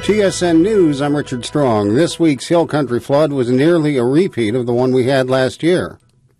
TSN News, I'm Richard Strong. This week's Hill Country flood was nearly a repeat of the one we had last year.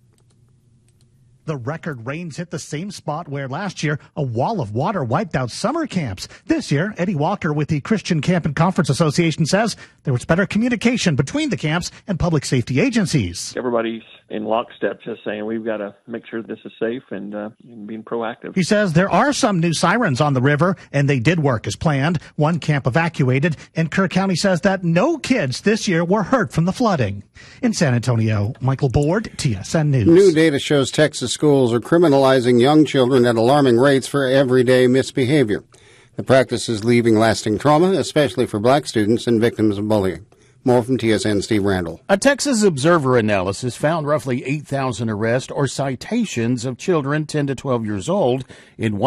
The record rains hit the same spot where last year a wall of water wiped out summer camps. This year, Eddie Walker with the Christian Camp and Conference Association says there was better communication between the camps and public safety agencies. Everybody's in lockstep just saying we've got to make sure this is safe and being proactive. He says there are some new sirens on the river, and they did work as planned. One camp evacuated, and Kerr County says that no kids this year were hurt from the flooding. In San Antonio, Michael Board, TSN News. New data shows Texas schools are criminalizing young children at alarming rates for everyday misbehavior. The practice is leaving lasting trauma, especially for black students and victims of bullying. More from TSN Steve Randall. A Texas Observer analysis found roughly 8,000 arrests or citations of children 10 to 12 years old in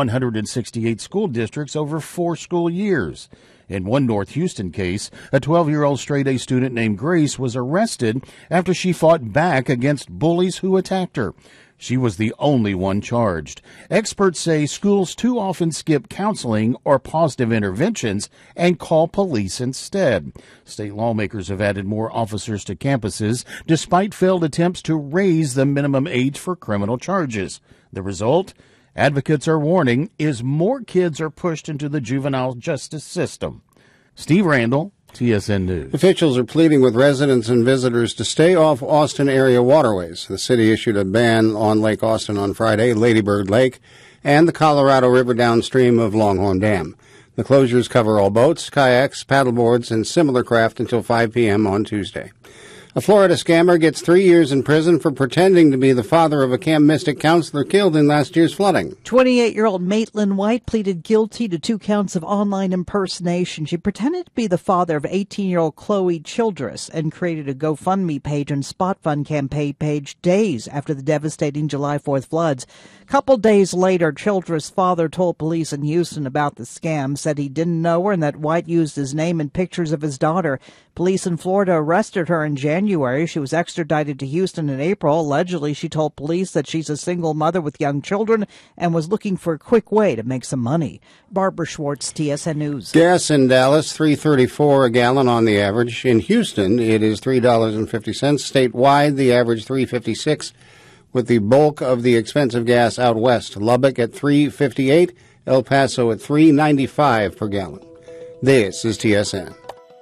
168 school districts over 4 school years. In one North Houston case, a 12-year-old straight-A student named Grace was arrested after she fought back against bullies who attacked her. She was the only one charged. Experts say schools too often skip counseling or positive interventions and call police instead. State lawmakers have added more officers to campuses despite failed attempts to raise the minimum age for criminal charges. The result? Advocates are warning is more kids are pushed into the juvenile justice system. Steve Randall, TSN News. Officials are pleading with residents and visitors to stay off Austin area waterways. The city issued a ban on Lake Austin on Friday, Lady Bird Lake, and the Colorado River downstream of Longhorn Dam. The closures cover all boats, kayaks, paddleboards, and similar craft until 5 p.m. on Tuesday. A Florida scammer gets 3 years in prison for pretending to be the father of a Camp Mystic counselor killed in last year's flooding. 28-year-old Maitland White pleaded guilty to 2 counts of online impersonation. She pretended to be the father of 18-year-old Chloe Childress and created a GoFundMe page and Spot Fund campaign page days after the devastating July 4th floods. A couple days later, Childress' father told police in Houston about the scam, said he didn't know her and that White used his name and pictures of his daughter. Police in Florida arrested her in January. She was extradited to Houston in April. Allegedly, she told police that she's a single mother with young children and was looking for a quick way to make some money. Barbara Schwartz, TSN News. Gas in Dallas, $3.34 a gallon on the average. In Houston, it is $3.50. Statewide, the average $3.56, with the bulk of the expensive gas out west. Lubbock at $3.58, El Paso at $3.95 per gallon. This is TSN.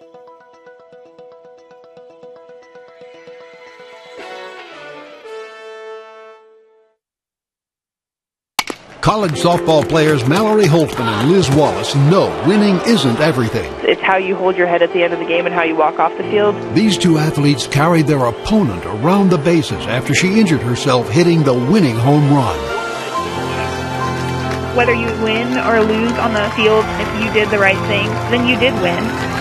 College softball players Mallory Holtzman and Liz Wallace know winning isn't everything. It's how you hold your head at the end of the game and how you walk off the field. These 2 athletes carried their opponent around the bases after she injured herself hitting the winning home run. Whether you win or lose on the field, if you did the right thing, then you did win.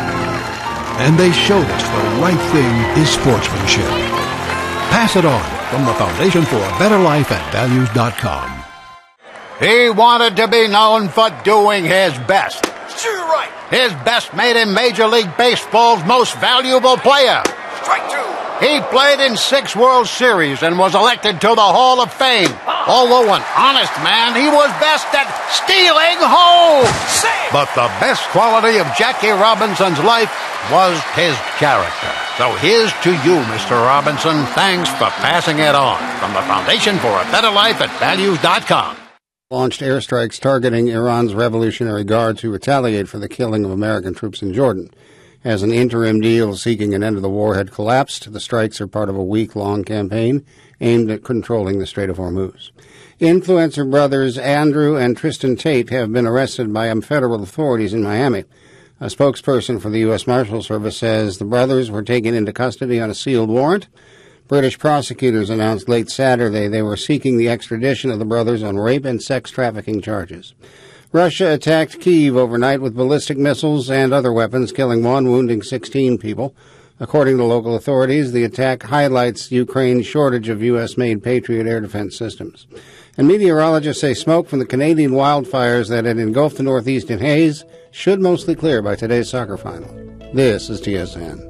And they showed us the right thing is sportsmanship. Pass it on from the Foundation for a Better Life at Values.com. He wanted to be known for doing his best. Sure right. His best made him Major League Baseball's most valuable player. Strike 2. He played in 6 World Series and was elected to the Hall of Fame. Although an honest man, he was best at stealing home. But the best quality of Jackie Robinson's life was his character. So here's to you, Mr. Robinson. Thanks for passing it on. From the Foundation for a Better Life at Values.com. Launched airstrikes targeting Iran's Revolutionary Guard to retaliate for the killing of American troops in Jordan. As an interim deal seeking an end to the war had collapsed, the strikes are part of a week-long campaign aimed at controlling the Strait of Hormuz. Influencer brothers Andrew and Tristan Tate have been arrested by federal authorities in Miami. A spokesperson for the U.S. Marshal Service says the brothers were taken into custody on a sealed warrant. British prosecutors announced late Saturday they were seeking the extradition of the brothers on rape and sex trafficking charges. Russia attacked Kyiv overnight with ballistic missiles and other weapons, killing 1, wounding 16 people. According to local authorities, the attack highlights Ukraine's shortage of U.S.-made Patriot air defense systems. And meteorologists say smoke from the Canadian wildfires that had engulfed the Northeast in haze should mostly clear by today's soccer final. This is TSN.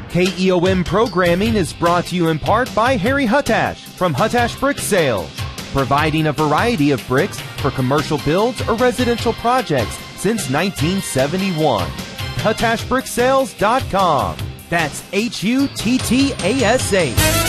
KEOM programming is brought to you in part by Harry Huttash from Huttash Brick Sales. providing a variety of bricks for commercial builds or residential projects since 1971. HuttashBrickSales.com. That's HUTTASH.